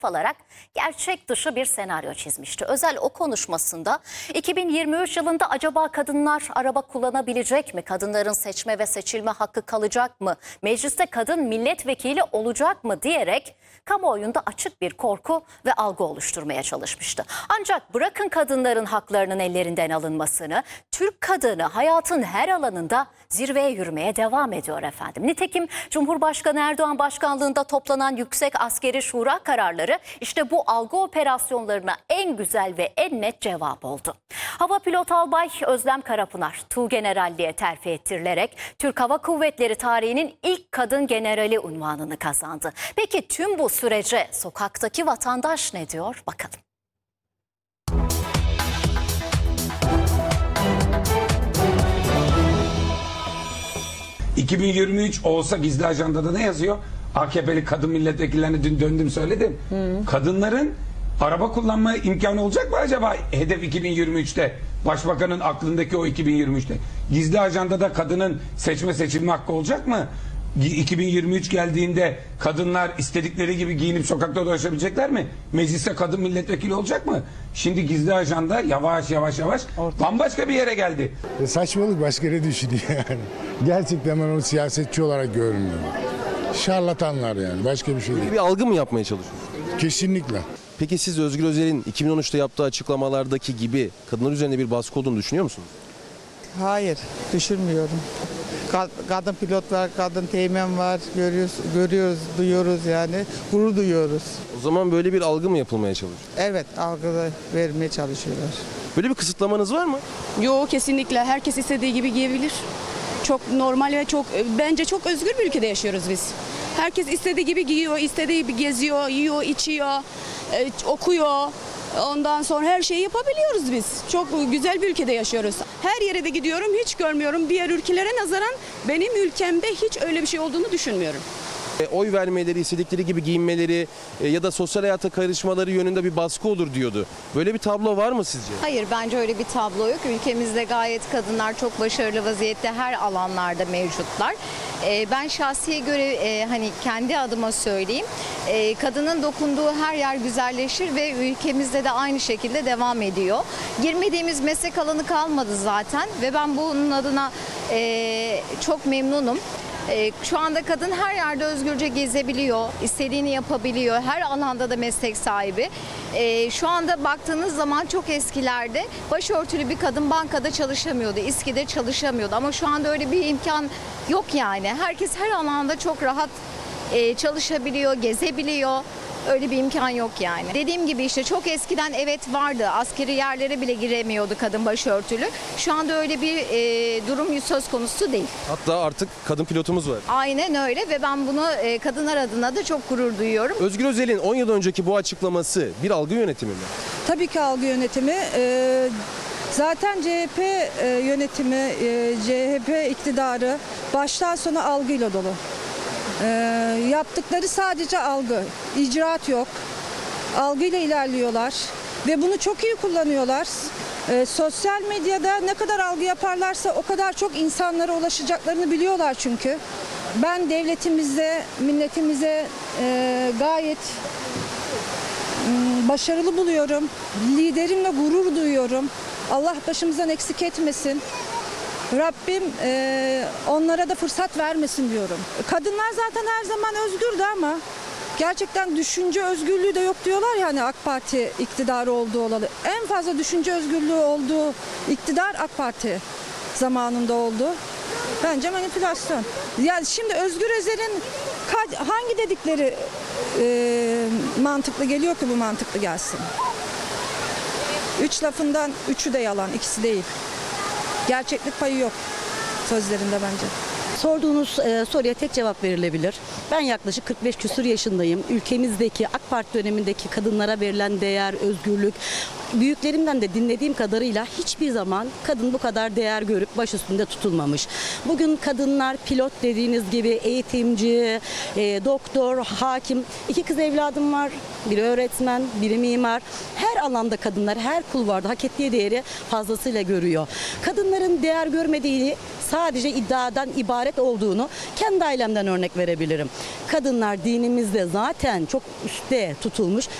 alarak gerçek dışı bir senaryo çizmişti. Özel o konuşmasında 2023 yılında acaba kadınlar araba kullanabilecek mi? Kadınların seçme ve seçilme hakkı kalacak mı? Mecliste kadın milletvekili olacak mı diyerek kamuoyunda açık bir korku ve algı oluşturmaya çalışmıştı. Ancak bırakın kadınların haklarının ellerinden alınmasını, Türk kadını hayatın her alanında zirveye yürümeye devam ediyor efendim. Nitekim Cumhurbaşkanı Erdoğan başkanlığında toplanan Yüksek Askeri Şura kararları işte bu algı operasyonlarına en güzel ve en net cevap oldu. Hava Pilot Albay Özlem Karapınar Tuğgeneralliğe terfi ettirilerek Türk Hava Kuvvetleri tarihinin ilk kadın generali unvanını kazandı. Peki tüm bu sürece sokaktaki vatandaş ne diyor? Bakalım. ...2023 olsa gizli ajandada ne yazıyor? AKP'li kadın milletvekillerine dün döndüm söyledim. Kadınların araba kullanma imkanı olacak mı acaba hedef 2023'te? Başbakanın aklındaki o 2023'te. Gizli ajandada kadının seçme seçilme hakkı olacak mı? 2023 geldiğinde kadınlar istedikleri gibi giyinip sokakta dolaşabilecekler mi? Mecliste kadın milletvekili olacak mı? Şimdi gizli ajanda yavaş yavaş bambaşka bir yere geldi. Saçmalık, başka ne düşünüyor yani? Gerçekten ben onu siyasetçi olarak görmüyorum. Şarlatanlar yani, başka bir şey değil. Bir algı mı yapmaya çalışıyorsunuz? Kesinlikle. Peki siz Özgür Özel'in 2013'te yaptığı açıklamalardaki gibi kadınlar üzerinde bir baskı olduğunu düşünüyor musunuz? Hayır, düşünmüyorum. Kadın pilot var, kadın teğmen var, görüyoruz, duyuyoruz yani, gurur duyuyoruz. O zaman böyle bir algı mı yapılmaya çalışıyor? Evet, algıda vermeye çalışıyorlar. Böyle bir kısıtlamanız var mı? Yok, kesinlikle herkes istediği gibi giyebilir. Çok normal ve bence çok özgür bir ülkede yaşıyoruz biz. Herkes istediği gibi giyiyor, istediği gibi geziyor, yiyor, içiyor, okuyor. Ondan sonra her şeyi yapabiliyoruz biz. Çok güzel bir ülkede yaşıyoruz. Her yere de gidiyorum, hiç görmüyorum. Diğer ülkelere nazaran benim ülkemde hiç öyle bir şey olduğunu düşünmüyorum. Oy vermeleri, istedikleri gibi giyinmeleri ya da sosyal hayata karışmaları yönünde bir baskı olur diyordu. Böyle bir tablo var mı sizce? Hayır, bence öyle bir tablo yok. Ülkemizde gayet kadınlar çok başarılı vaziyette her alanlarda mevcutlar. Ben şahsi göre hani kendi adıma söyleyeyim. Kadının dokunduğu her yer güzelleşir ve ülkemizde de aynı şekilde devam ediyor. Girmediğimiz meslek alanı kalmadı zaten ve ben bunun adına çok memnunum. Şu anda kadın her yerde özgürce gezebiliyor, istediğini yapabiliyor, her alanda da meslek sahibi. Şu anda baktığınız zaman çok eskilerde başörtülü bir kadın bankada çalışamıyordu, İSKİ'de çalışamıyordu ama şu anda öyle bir imkan yok yani. Herkes her alanda çok rahat çalışabiliyor, gezebiliyor. Öyle bir imkan yok yani. Dediğim gibi işte çok eskiden evet vardı. Askeri yerlere bile giremiyordu kadın başörtülü. Şu anda öyle bir durum söz konusu değil. Hatta artık kadın pilotumuz var. Aynen öyle ve ben bunu kadınlar adına da çok gurur duyuyorum. Özgür Özel'in 10 yıl önceki bu açıklaması bir algı yönetimi mi? Tabii ki algı yönetimi. Zaten CHP yönetimi, CHP iktidarı baştan sona algıyla dolu. Yaptıkları sadece algı, icraat yok. Algıyla ilerliyorlar ve bunu çok iyi kullanıyorlar. Sosyal medyada ne kadar algı yaparlarsa o kadar çok insanlara ulaşacaklarını biliyorlar çünkü. Ben devletimize, milletimize gayet başarılı buluyorum. Liderimle gurur duyuyorum. Allah başımızdan eksik etmesin. Rabbim onlara da fırsat vermesin diyorum. Kadınlar zaten her zaman özgürdü ama gerçekten düşünce özgürlüğü de yok diyorlar ya hani AK Parti iktidarı olduğu olalı. En fazla düşünce özgürlüğü olduğu iktidar AK Parti zamanında oldu. Bence manipülasyon. Yani şimdi Özgür Özel'in hangi dedikleri mantıklı geliyor ki bu mantıklı gelsin? 3 lafından 3'ü de yalan, ikisi değil. Gerçeklik payı yok sözlerinde bence. Sorduğunuz soruya tek cevap verilebilir. Ben yaklaşık 45 küsur yaşındayım. Ülkemizdeki AK Parti dönemindeki kadınlara verilen değer, özgürlük, büyüklerimden de dinlediğim kadarıyla hiçbir zaman kadın bu kadar değer görüp baş üstünde tutulmamış. Bugün kadınlar pilot dediğiniz gibi eğitimci, doktor, hakim, 2 kız evladım var. Biri öğretmen, biri mimar. Her her alanda kadınlar her kulvarda hak ettiği değeri fazlasıyla görüyor. Kadınların değer görmediğini, sadece iddiadan ibaret olduğunu kendi ailemden örnek verebilirim. Kadınlar dinimizde zaten çok üstte tutulmuş.